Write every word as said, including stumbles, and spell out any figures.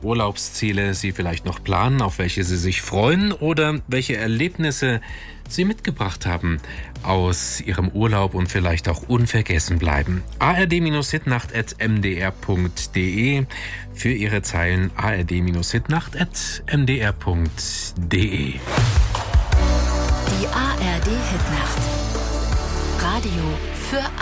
Urlaubsziele Sie vielleicht noch planen, auf welche Sie sich freuen oder welche Erlebnisse Sie mitgebracht haben aus Ihrem Urlaub und vielleicht auch unvergessen bleiben. a r d Hitnacht at m d r punkt d e für Ihre Zeilen a r d Hitnacht at m d r punkt d e. Die A R D Hitnacht. Radio für